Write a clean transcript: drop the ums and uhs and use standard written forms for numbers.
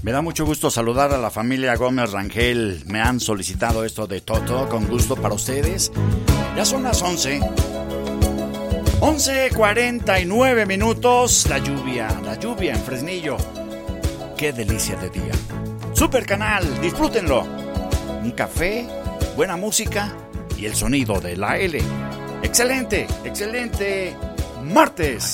Me da mucho gusto saludar a la familia Gómez Rangel. Me han solicitado esto de Toto, con gusto para ustedes. Ya son las 11:49 minutos. La lluvia en Fresnillo. Qué delicia de día. Super canal, disfrútenlo. Un café, buena música y el sonido de la L. Excelente martes.